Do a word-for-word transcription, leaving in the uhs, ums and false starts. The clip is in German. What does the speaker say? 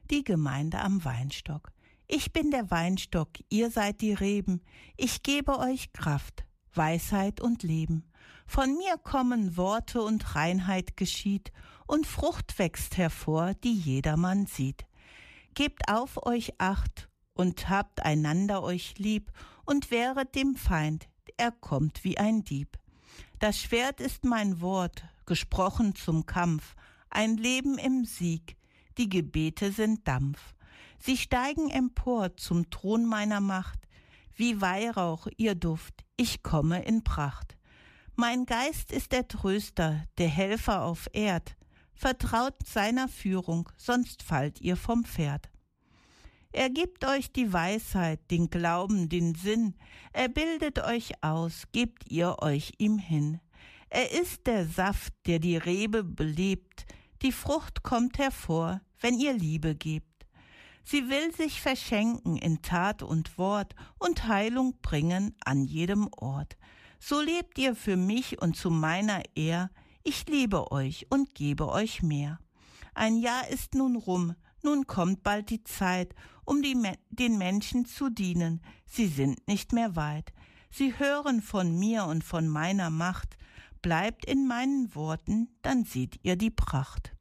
Die Gemeinde am Weinstock. Ich bin der Weinstock, ihr seid die Reben. Ich gebe euch Kraft, Weisheit und Leben. Von mir kommen Worte und Reinheit geschieht, und Frucht wächst hervor, die jedermann sieht. Gebt auf euch Acht und habt einander euch lieb und wehret dem Feind, er kommt wie ein Dieb. Das Schwert ist mein Wort, gesprochen zum Kampf, ein Leben im Sieg, die Gebete sind Dampf. Sie steigen empor zum Thron meiner Macht, wie Weihrauch ihr Duft, ich komme in Pracht. Mein Geist ist der Tröster, der Helfer auf Erd, vertraut seiner Führung, sonst fallt ihr vom Pferd. Er gibt euch die Weisheit, den Glauben, den Sinn, er bildet euch aus, gebt ihr euch ihm hin. Er ist der Saft, der die Rebe belebt, die Frucht kommt hervor, wenn ihr Liebe gebt. Sie will sich verschenken in Tat und Wort und Heilung bringen an jedem Ort. So lebt ihr für mich und zu meiner Ehr, ich liebe euch und gebe euch mehr. Ein Jahr ist nun rum, nun kommt bald die Zeit, um die, den Menschen zu dienen, sie sind nicht mehr weit. Sie hören von mir und von meiner Macht, bleibt in meinen Worten, dann seht ihr die Pracht.